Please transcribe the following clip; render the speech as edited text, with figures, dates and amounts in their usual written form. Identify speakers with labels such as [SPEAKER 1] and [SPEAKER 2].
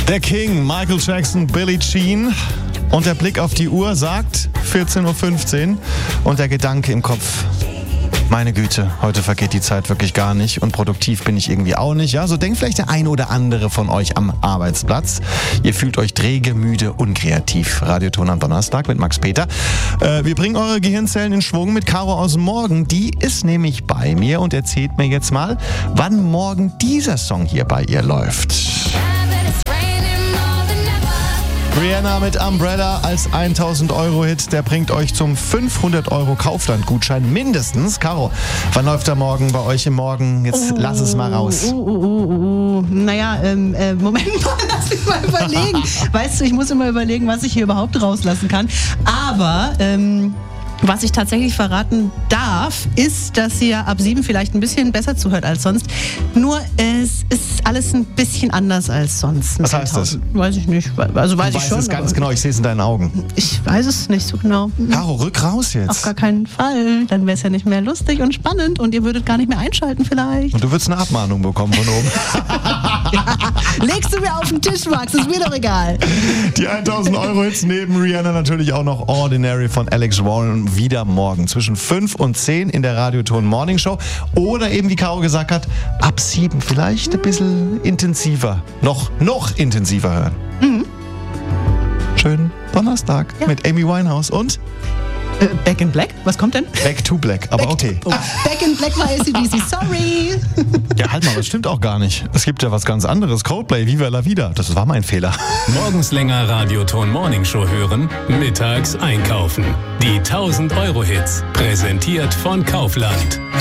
[SPEAKER 1] Der King, Michael Jackson, Billie Jean. Und der Blick auf die Uhr sagt 14.15 Uhr. Und der Gedanke im Kopf: Meine Güte, heute vergeht die Zeit wirklich gar nicht und produktiv bin ich irgendwie auch nicht. Ja, so denkt vielleicht der eine oder andere von euch am Arbeitsplatz. Ihr fühlt euch träge, müde, unkreativ. Radioton am Donnerstag mit Max Peter. Wir bringen eure Gehirnzellen in Schwung mit Caro aus dem Morgen. Die ist nämlich bei mir und erzählt mir jetzt mal, wann morgen dieser Song hier bei ihr läuft. Rihanna mit Umbrella als 1.000-Euro-Hit, der bringt euch zum 500-Euro-Kaufland-Gutschein mindestens. Caro, wann läuft der Morgen bei euch im Morgen? Jetzt lass es mal raus.
[SPEAKER 2] Naja, Moment mal, lass mich mal überlegen. Weißt du, ich muss immer überlegen, was ich hier überhaupt rauslassen kann. Aber was ich tatsächlich verraten darf, ist, dass ihr ab 7 vielleicht ein bisschen besser zuhört als sonst. Nur es ist alles ein bisschen anders als sonst.
[SPEAKER 1] Was heißt das?
[SPEAKER 2] Weiß ich nicht. Also weiß ich schon.
[SPEAKER 1] Ich weiß es ganz genau, ich sehe es in deinen Augen.
[SPEAKER 2] Ich weiß es nicht so genau.
[SPEAKER 1] Caro, rück raus jetzt.
[SPEAKER 2] Auf gar keinen Fall. Dann wäre es ja nicht mehr lustig und spannend und ihr würdet gar nicht mehr einschalten vielleicht.
[SPEAKER 1] Und du würdest eine Abmahnung bekommen von oben.
[SPEAKER 2] Ja, legst du mir auf den Tisch, Max, ist mir doch egal.
[SPEAKER 1] Die 1.000-Euro-Hits neben Rihanna natürlich auch noch Ordinary von Alex Warren wieder morgen zwischen 5 und 10 in der Radioton Morning Show. Oder eben, wie Caro gesagt hat, ab 7 vielleicht ein bisschen intensiver. Noch intensiver hören. Mhm. Schönen Donnerstag mit Amy Winehouse und
[SPEAKER 2] Back in Black? Was kommt denn?
[SPEAKER 1] Back to Black, aber okay.
[SPEAKER 2] Back in Black war AC/DC, sorry.
[SPEAKER 1] Ja, halt mal, das stimmt auch gar nicht. Es gibt ja was ganz anderes. Coldplay, Viva la Vida. Das war mein Fehler.
[SPEAKER 3] Morgens länger Radioton Morning Show hören, mittags einkaufen. Die 1.000-Euro-Hits, präsentiert von Kaufland.